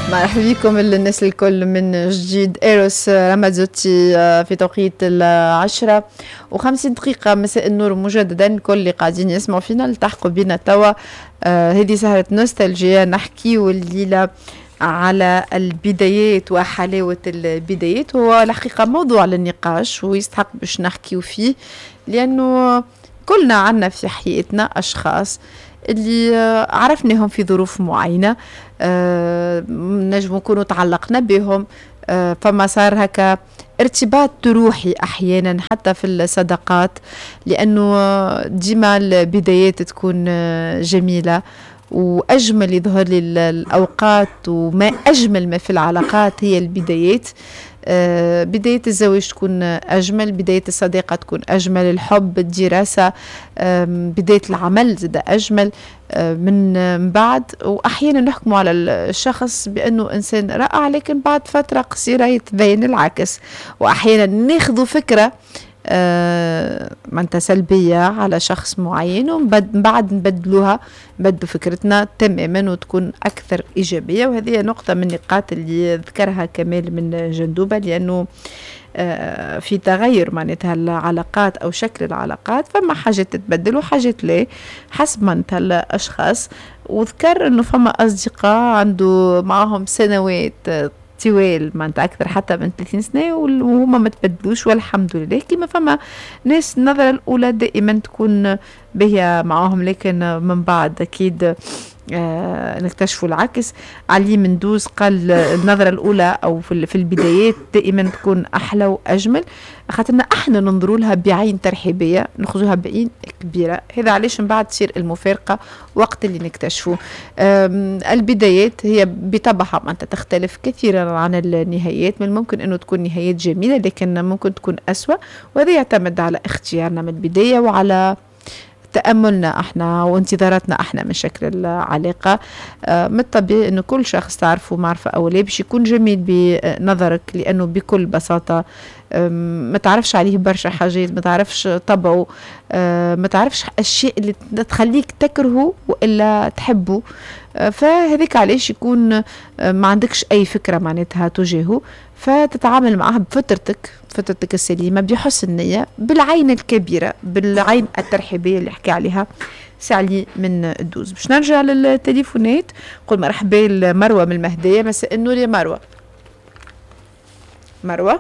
مرحبا بكم الناس الكل من جديد. إيروس رمزوتي في توقيت 10:50 مساء النور مجددا. الكل اللي قاعدين يسمعوا فينا التحقوا بنا توا. هذه سهرة نوستالجيا، نحكيو الليلة على البدايات وحلاوة البدايات. هو الحقيقة موضوع للنقاش ويستحق باش نحكيو فيه، لأنه كلنا عنا في حياتنا أشخاص اللي عرفناهم في ظروف معينة، نجم نكونوا تعلقنا بهم، فما صار هكا ارتباط روحي أحيانا حتى في الصداقات، لأنه ديما البدايات تكون جميلة وأجمل يظهر لي الأوقات، وما أجمل ما في العلاقات هي البدايات. بداية الزواج تكون أجمل، بداية الصداقة تكون أجمل، الحب، الدراسة، بداية العمل زاد أجمل من بعد. وأحيانا نحكم على الشخص بأنه إنسان رائع، لكن بعد فترة قصيرة يتبين العكس. وأحيانا ناخذ فكرة معناتها سلبية على شخص معين، وبعد نبدلوا فكرتنا تماما وتكون أكثر إيجابية. وهذه نقطة من النقاط اللي ذكرها كمال من جندوبة، لأنه في تغير معناتها العلاقات أو شكل العلاقات، فما حاجات تتبدل وحاجات لا حسب معناتها الأشخاص. وذكر أنه فما أصدقاء عنده معهم سنوات طوال معناتها أكثر حتى من 30 سنة وهما ما تبدلوش والحمد لله. كما فما ناس النظرة الأولى دائما تكون بهي معاهم، لكن من بعد أكيد نكتشفوا العكس. علي مندوز قال النظرة الأولى أو في البدايات دائما تكون أحلى وأجمل، خاطرنا احنا ننظروا لها بعين ترحيبية، نخذوها بعين كبيرة. هذا علاش من بعد تصير المفارقة وقت اللي نكتشفوا. البدايات هي بطبعها معناتها تختلف كثيرا عن النهايات، من الممكن انه تكون نهايات جميلة لكن ممكن تكون أسوأ، وهذا يعتمد على اختيارنا من البداية وعلى تأملنا احنا وانتظاراتنا احنا من شكل العلاقة. من الطبيعي انه كل شخص تعرفه معرفة اولى باش يكون جميل بنظرك، لانه بكل بساطة ما تعرفش عليه برشا حاجات، ما تعرفش طبعه، ما تعرفش الشيء اللي تخليك تكرهه وإلا تحبه. فهذيك علاش يكون ما عندكش أي فكرة معناتها تجاهه، فتتعامل معها بفترتك السليمة، بحسن نية، بالعين الكبيرة، بالعين الترحيبية اللي حكي عليها سعلي من الدوز. باش نرجع للتليفونات. قل مرحبا لمروة من المهدية. مساء النور يا مروة.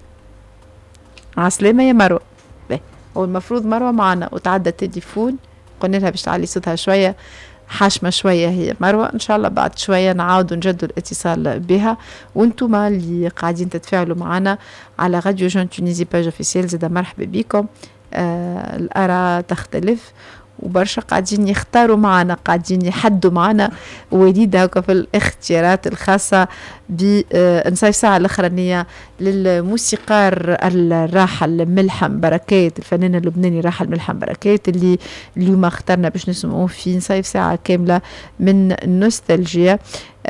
عسلامة يا مروة. هو المفروض مروة معنا وتعدى التليفون، قلنا لها باش تعلي صوتها شوية، حاشمة شوية هي مروة. إن شاء الله بعد شوية نعاود نجدوا الاتصال بها. وانتم اللي قاعدين تتفاعلوا معنا على راديو جون تونيزي باج اوفيسيال، زادا مرحبا بكم. الآراء تختلف وبرشا قاعدين يختاروا معنا، قاعدين يحدوا معنا وليد هكا في الاختيارات الخاصة بنصيف ساعة الأخرانية للموسيقار الراحل ملحم بركات، الفنان اللبناني راحل ملحم بركات، اللي اليوم اخترنا باش نسمعوه في نصيف ساعة كاملة من نوستالجيا.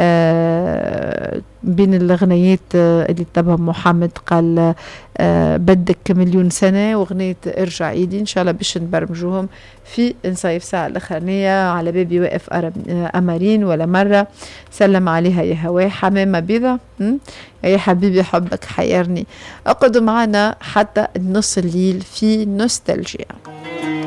بين الغنيات اللي طبها محمد قال بدك مليون سنة، وغنية ارجع ايدي، ان شاء الله باش نبرمجوهم في نصيف ساعة الأخرانية. على بابي واقف أمارين ولا مرة سلم عليها يا هواي حمامة بيضة، يا حبيبي حبك حيرني. اقعدوا معنا حتى نص الليل في نوستالجيا.